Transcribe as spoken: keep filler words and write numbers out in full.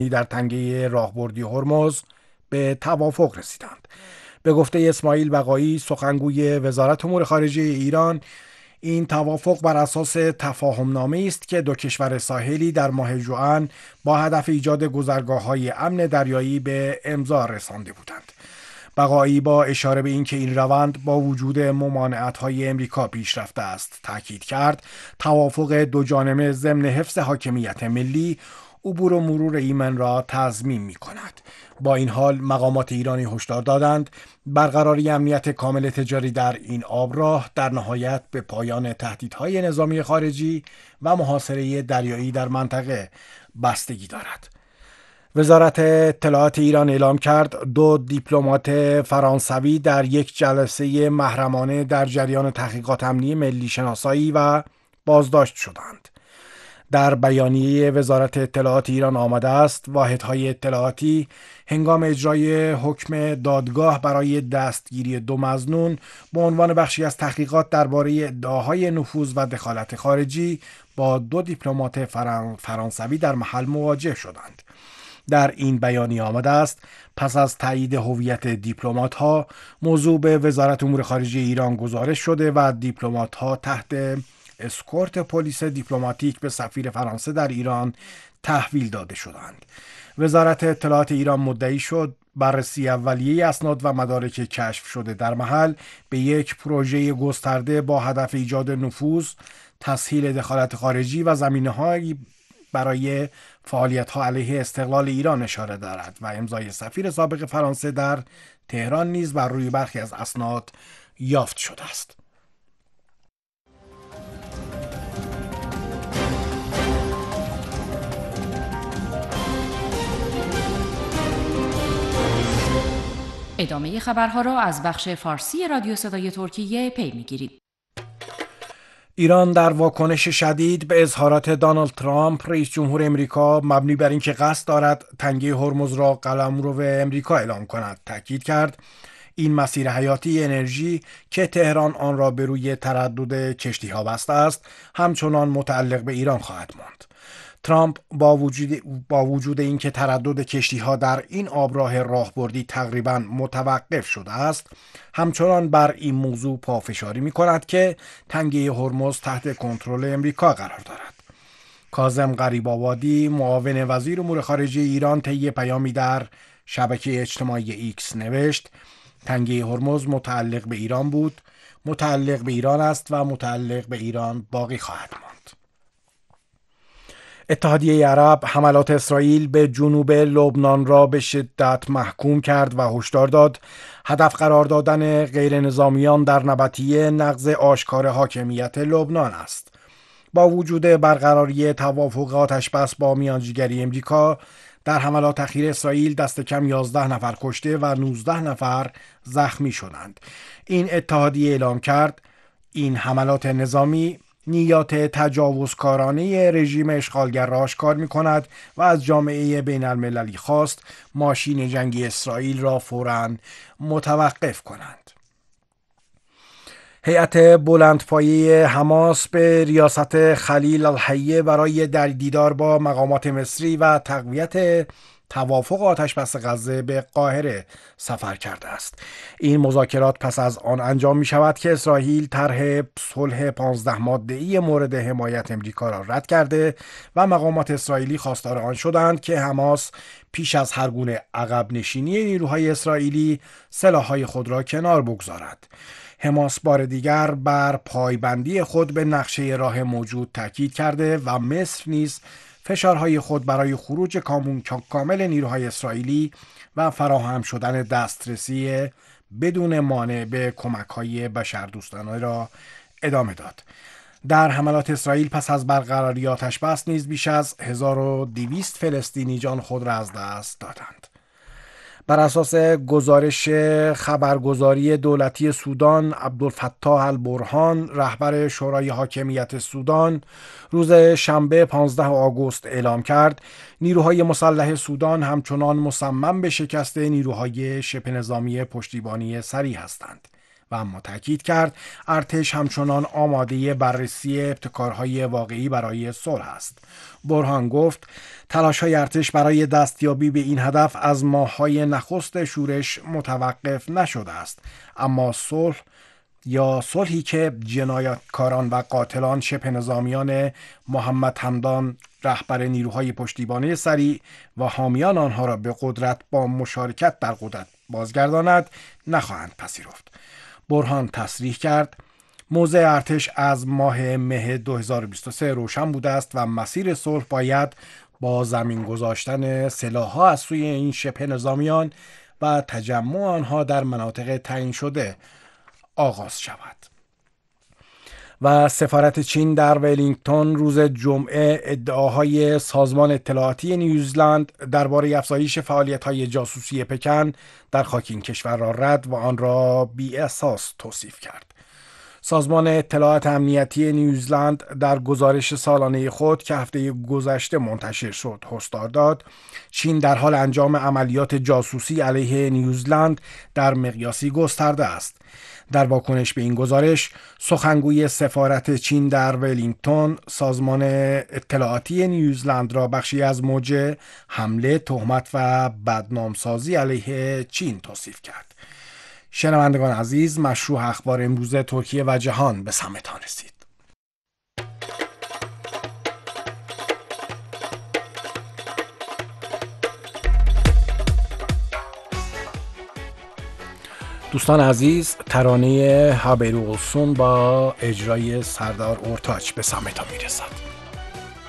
در تنگه راهبردی هرمز به توافق رسیدند. به گفته اسماعیل بقایی سخنگوی وزارت امور خارجه ایران، این توافق بر اساس تفاهم‌نامه است که دو کشور ساحلی در ماه ژوئن با هدف ایجاد گذرگاه‌های امن دریایی به امضا رسانده بودند. بقایی با اشاره به اینکه این روند با وجود ممانعت‌های امریکا پیش رفته است تاکید کرد توافق دو جانبه ضمن حفظ حاکمیت ملی عبور و مرور ایمن را تضمین می کند. با این حال مقامات ایرانی هشدار دادند برقراری امنیت کامل تجاری در این آبراه در نهایت به پایان تهدیدهای نظامی خارجی و محاصره دریایی در منطقه بستگی دارد. وزارت اطلاعات ایران اعلام کرد دو دیپلمات فرانسوی در یک جلسه محرمانه در جریان تحقیقات امنی ملی شناسایی و بازداشت شدند. در بیانیه وزارت اطلاعات ایران آمده است واحدهای اطلاعاتی هنگام اجرای حکم دادگاه برای دستگیری دو مظنون به عنوان بخشی از تحقیقات درباره ادعاهای نفوذ و دخالت خارجی با دو دیپلمات فرانسوی در محل مواجه شدند. در این بیانیه آمده است پس از تایید هویت دیپلمات ها موضوع به وزارت امور خارجه ایران گزارش شده و دیپلمات ها تحت اسکورت پلیس دیپلماتیک به سفیر فرانسه در ایران تحویل داده شدند. وزارت اطلاعات ایران مدعی شد بررسی اولیه اسناد و مدارک کشف شده در محل به یک پروژه گسترده با هدف ایجاد نفوذ، تسهیل دخالت خارجی و زمینه‌های برای فعالیت‌ها علیه استقلال ایران اشاره دارد و امضای سفیر سابق فرانسه در تهران نیز بر روی برخی از اسناد یافت شده است. ادامه خبرها را از بخش فارسی رادیو صدای ترکیه پی می‌گیرید. ایران در واکنش شدید به اظهارات دونالد ترامپ رئیس جمهور امریکا مبنی بر اینکه قصد دارد تنگه هرمز را قلمرو امریکا اعلام کند تاکید کرد این مسیر حیاتی انرژی که تهران آن را به روی تردد کشتی‌ها بسته است همچنان متعلق به ایران خواهد ماند. ترامپ با وجود با وجود اینکه تردد کشتی‌ها در این آبراه راهبردی تقریباً متوقف شده است، همچنان بر این موضوع پافشاری می‌کند که تنگه هرمز تحت کنترل امریکا قرار دارد. کاظم غریب‌آبادی معاون وزیر امور خارجه ایران طی پیامی در شبکه اجتماعی ایکس نوشت: تنگه هرمز متعلق به ایران بود، متعلق به ایران است و متعلق به ایران باقی خواهد ماند. اتحادیه عرب حملات اسرائیل به جنوب لبنان را به شدت محکوم کرد و هشدار داد هدف قرار دادن غیر نظامیان در نبطیه نقض آشکار حاکمیت لبنان است. با وجود برقراری توافق آتش‌بس با میانجیگری امریکا، در حملات اخیر اسرائیل دست کم یازده نفر کشته و نوزده نفر زخمی شدند. این اتحادیه اعلام کرد این حملات نظامی نیات تجاوزکارانه رژیم اشغالگر را آشکار می کند و از جامعه بین المللی خواست ماشین جنگی اسرائیل را فوراً متوقف کنند. هیئت بلندپایه حماس به ریاست خلیل الحیه برای در دیدار با مقامات مصری و تقویت توافق آتش‌بس غزه به قاهره سفر کرده است. این مذاکرات پس از آن انجام می شود که اسرائیل طرح صلح پانزده ماده‌ای مورد حمایت امریکا را رد کرده و مقامات اسرائیلی خواستار آن شدند که حماس پیش از هر گونه عقب نشینی نیروهای اسرائیلی سلاح‌های خود را کنار بگذارد. حماس بار دیگر بر پایبندی خود به نقشه راه موجود تاکید کرده و مصر نیز فشارهای خود برای خروج کامل نیروهای اسرائیلی و فراهم شدن دسترسی بدون مانع به کمک‌های بشردوستانه را ادامه داد. در حملات اسرائیل پس از برقراری آتش‌بس نیز بیش از هزار و دویست فلسطینی جان خود را از دست دادند. بر اساس گزارش خبرگزاری دولتی سودان، عبدالفتاح البرهان رهبر شورای حاکمیت سودان روز شنبه پانزدهم آگوست اعلام کرد نیروهای مسلح سودان همچنان مصمم به شکست نیروهای شبه نظامی پشتیبانی سریع هستند و اما تاکید کرد ارتش همچنان آماده بررسی ابتکارهای واقعی برای صلح است. برهان گفت تلاش‌های ارتش برای دستیابی به این هدف از ماه‌های نخست شورش متوقف نشده است، اما صلح یا صلحی که جنایتکاران و قاتلان شبه نظامیان محمد حمدان رهبر نیروهای پشتیبانی سریع و حامیان آنها را به قدرت با مشارکت در قدرت بازگرداند نخواهند پذیرفت. برهان تصریح کرد موضع ارتش از ماه مه دو هزار و بیست و سه روشن بوده است و مسیر صلح باید با زمین گذاشتن سلاح‌ها از سوی این شبه نظامیان و تجمع آنها در مناطق تعیین شده آغاز شود. و سفارت چین در ولینگتون روز جمعه ادعاهای سازمان اطلاعاتی نیوزلند درباره افزایش فعالیت‌های جاسوسی پکن در خاک این کشور را رد و آن را بی اساس توصیف کرد. سازمان اطلاعات امنیتی نیوزلند در گزارش سالانه خود که هفته گذشته منتشر شد هشدار داد چین در حال انجام عملیات جاسوسی علیه نیوزلند در مقیاسی گسترده است. در واکنش به این گزارش سخنگوی سفارت چین در ولینگتون سازمان اطلاعاتی نیوزلند را بخشی از موج حمله، تهمت و بدنامسازی علیه چین توصیف کرد. شنوندگان عزیز، مشروع اخبار امروز ترکیه و جهان به سمتان رسید. دوستان عزیز، ترانه هابیرولسون با اجرای سردار اورتاچ به سمتان میرسد.